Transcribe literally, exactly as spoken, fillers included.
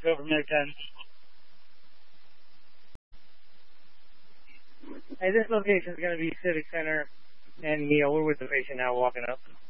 go from there, ten. Hey, this location is going to be Civic Center, and, you know, we're with the patient now walking up.